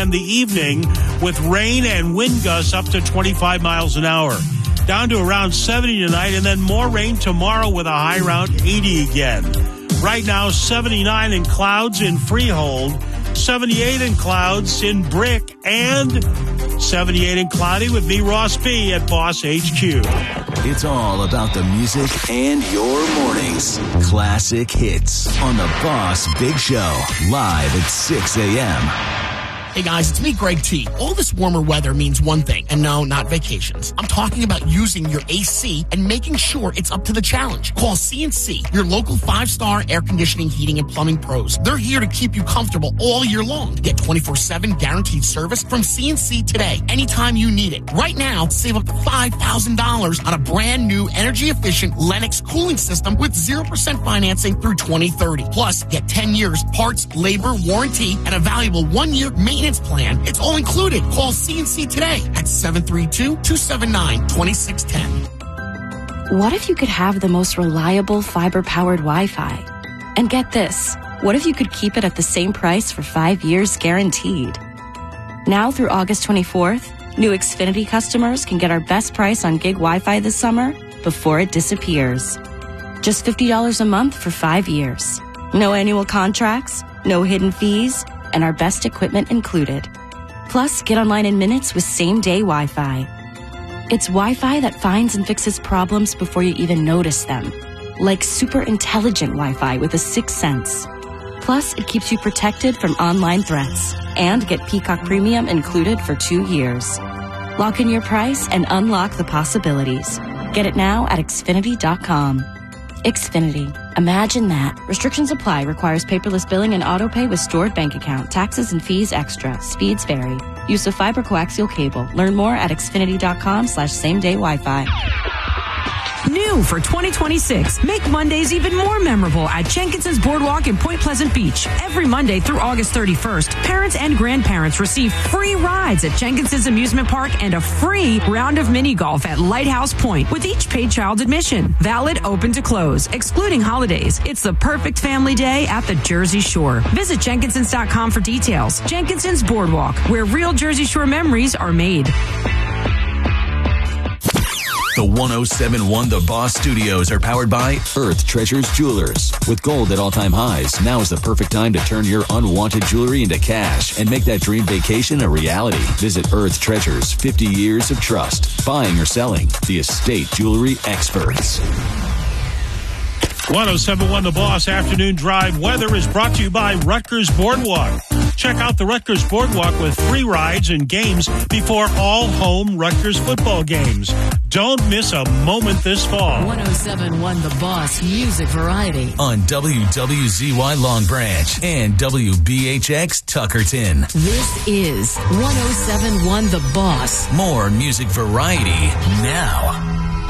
and the evening with rain and wind gusts up to 25 miles an hour. Down to around 70 tonight, and then more rain tomorrow with a high around 80 again. Right now, 79 in Clouds in Freehold, 78 in Clouds in Brick, and 78 in Cloudy with me, Ross B. at Boss HQ. It's all about the music and your mornings. Classic hits on the Boss Big Show, live at 6 a.m. Hey guys, it's me, Greg T. All this warmer weather means one thing, and no, not vacations. I'm talking about using your AC and making sure it's up to the challenge. Call CNC, your local 5-star air conditioning, heating, and plumbing pros. They're here to keep you comfortable all year long. Get 24/7 guaranteed service from CNC today, anytime you need it. Right now, save up to $5,000 on a brand new energy-efficient Lennox cooling system with 0% financing through 2030. Plus, get 10 years parts, labor, warranty, and a valuable 1-year maintenance plan. It's all included. Call CNC today at 732-279-2610. What if you could have the most reliable fiber-powered Wi-Fi? And get this, what if you could keep it at the same price for 5 years guaranteed? Now through August 24th, new Xfinity customers can get our best price on gig Wi-Fi this summer before it disappears. Just $50 a month for 5 years. No annual contracts, no hidden fees, and our best equipment included. Plus, get online in minutes with same-day Wi-Fi. It's Wi-Fi that finds and fixes problems before you even notice them, like super intelligent Wi-Fi with a 6th sense. Plus, it keeps you protected from online threats, and get Peacock Premium included for 2 years. Lock in your price and unlock the possibilities. Get it now at Xfinity.com. Xfinity. Imagine that. Restrictions apply. Requires paperless billing and autopay with stored bank account. Taxes and fees extra. Speeds vary. Use of fiber coaxial cable. Learn more at Xfinity.com/same-day Wi-Fi. New for 2026. Make Mondays even more memorable at Jenkinson's Boardwalk in Point Pleasant Beach. Every Monday through August 31st, parents and grandparents receive free rides at Jenkinson's Amusement Park and a free round of mini golf at Lighthouse Point with each paid child admission. Valid open to close, excluding holidays. It's the perfect family day at the Jersey Shore. Visit Jenkinsons.com for details. Jenkinson's Boardwalk, where real Jersey Shore memories are made. The 107.1 The Boss Studios are powered by Earth Treasures Jewelers. With gold at all-time highs, now is the perfect time to turn your unwanted jewelry into cash and make that dream vacation a reality. Visit Earth Treasures, 50 years of trust. Buying or selling, the estate jewelry experts. 107.1 The Boss Afternoon Drive weather is brought to you by Rutgers Boardwalk. Check out the Rutgers Boardwalk with free rides and games before all home Rutgers football games. Don't miss a moment this fall. 107.1 The Boss Music Variety. On WWZY Long Branch and WBHX Tuckerton. This is 107.1 The Boss. More music variety now.